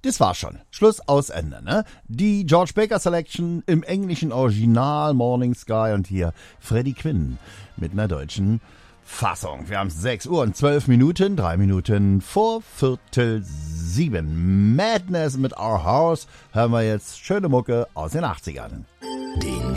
Das war schon. Schluss, aus, Ende, ne? Die George Baker Selection im englischen Original Morning Sky und hier Freddie Quinn mit einer deutschen Fassung. Wir haben 6 Uhr und 12 Minuten, 3 Minuten vor 6:45. Madness mit Our House hören wir jetzt schöne Mucke aus den 80ern. Den